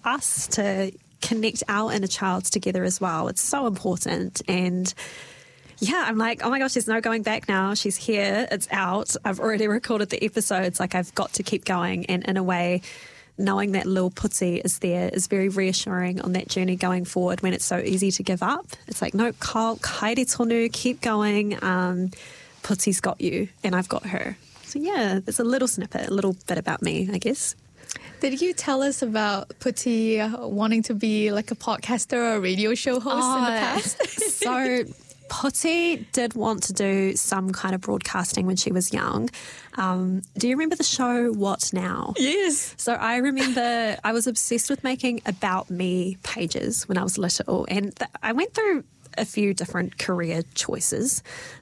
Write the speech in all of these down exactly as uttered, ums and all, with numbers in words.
us to connect our inner childs together as well. It's so important. And yeah, I'm like, oh my gosh, there's no going back now. She's here. It's out. I've already recorded the episodes. Like, I've got to keep going. And in a way, knowing that little Puti is there is very reassuring on that journey going forward when it's so easy to give up. It's like, no, ka, kaere tonu, keep going. Um, Puti's got you and I've got her. So yeah, there's a little snippet, a little bit about me, I guess. Did you tell us about Puti wanting to be like a podcaster or a radio show host oh, in the past? So Puti did want to do some kind of broadcasting when she was young. Um, do you remember the show What Now? Yes. So I remember I was obsessed with making about me pages when I was little, and th- I went through a few different career choices,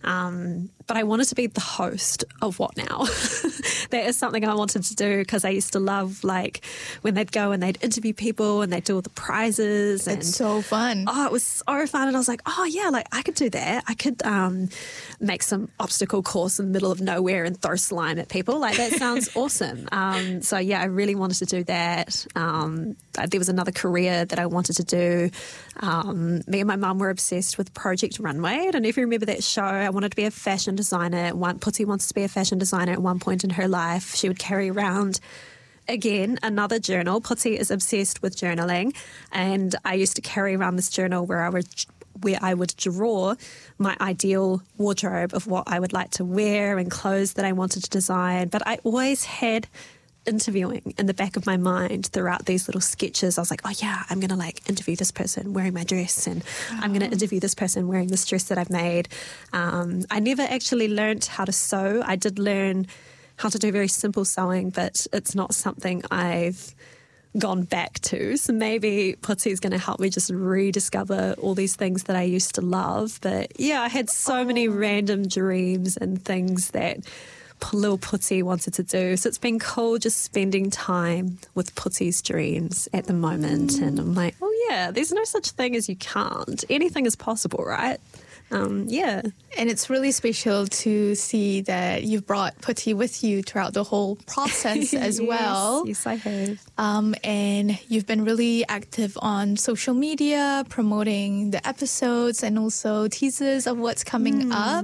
um, but I wanted to be the host of What Now. That is something I wanted to do because I used to love, like, when they'd go and they'd interview people and they'd do all the prizes. And, it's so fun. Oh, it was so fun. And I was like, oh, yeah, like, I could do that. I could um, make some obstacle course in the middle of nowhere and throw slime at people. Like, that sounds awesome. Um, so, yeah, I really wanted to do that. Um, there was another career that I wanted to do. Um, me and my mum were obsessed with Project Runway. I don't know if you remember that show. I wanted to be a fashion designer. One, Puti wants to be a fashion designer at one point in her life. She would carry around, again, another journal. Puti is obsessed with journaling, and I used to carry around this journal where I would where I would draw my ideal wardrobe of what I would like to wear and clothes that I wanted to design. But I always had interviewing in the back of my mind throughout these little sketches. I was like, oh yeah, I'm going to like interview this person wearing my dress, and oh. I'm going to interview this person wearing this dress that I've made. Um, I never actually learnt how to sew. I did learn how to do very simple sewing, but it's not something I've gone back to. So maybe Puti is going to help me just rediscover all these things that I used to love. But yeah, I had so oh. many random dreams and things that little Puti wanted to do. So it's been cool just spending time with Puti's dreams at the moment. Mm. And I'm like, oh yeah, there's no such thing as you can't. Anything is possible, right? Um, yeah. And it's really special to see that you've brought Puti with you throughout the whole process as yes, well. Yes, I have. Um, and you've been really active on social media, promoting the episodes and also teasers of what's coming mm. up.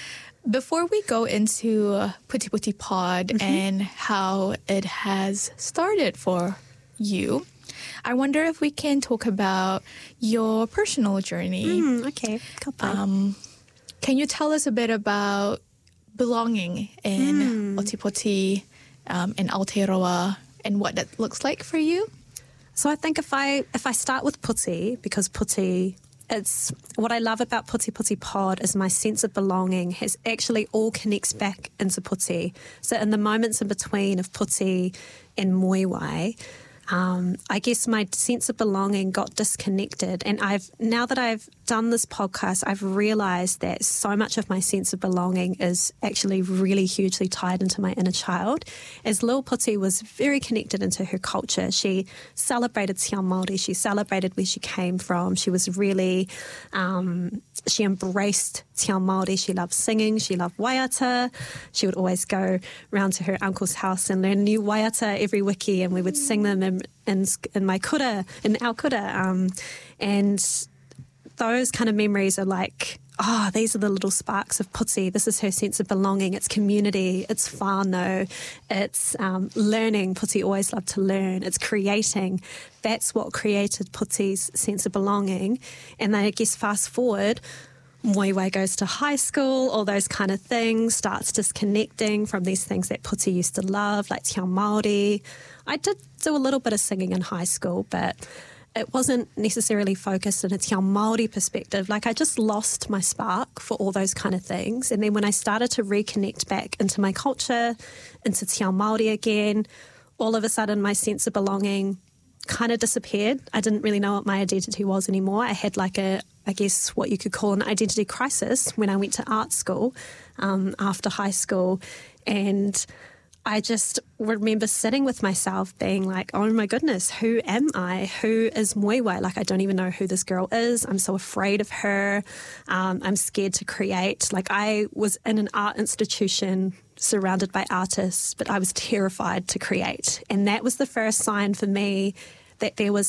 Before we go into Puti Puti Pod mm-hmm. and how it has started for you, I wonder if we can talk about your personal journey. Mm, okay. Um, can you tell us a bit about belonging in mm. Ōtepoti um, in Aotearoa and what that looks like for you? So I think if I if I start with Puti, because Puti, it's what I love about Puti Puti Pod is my sense of belonging has actually all connects back into Puti. So in the moments in between of Puti and Moiwai, Um, I guess my sense of belonging got disconnected, and I've now that I've done this podcast, I've realised that so much of my sense of belonging is actually really hugely tied into my inner child. As Lil Puti was very connected into her culture, she celebrated Te Ao Māori, she celebrated where she came from, she was really, um, she embraced Te Ao Māori, she loved singing, she loved waiata, she would always go round to her uncle's house and learn new waiata every wiki, and we would sing them in in, in my kura, in our kura, um, and those kind of memories are like, oh, these are the little sparks of Puti. This is her sense of belonging. It's community. It's whānau. It's um, learning. Puti always loved to learn. It's creating. That's what created Puti's sense of belonging. And then I guess fast forward, Moiwai goes to high school, all those kind of things, starts disconnecting from these things that Puti used to love, like Te Ao Māori. I did do a little bit of singing in high school, but it wasn't necessarily focused in a Te Ao Māori perspective. Like, I just lost my spark for all those kind of things. And then when I started to reconnect back into my culture, into Te Ao Māori again, all of a sudden my sense of belonging kind of disappeared. I didn't really know what my identity was anymore. I had like a, I guess what you could call an identity crisis when I went to art school um, after high school. And I just remember sitting with myself being like, oh my goodness, who am I? Who is Moiwai? Like, I don't even know who this girl is. I'm so afraid of her. Um, I'm scared to create. Like, I was in an art institution surrounded by artists, but I was terrified to create. And that was the first sign for me that there was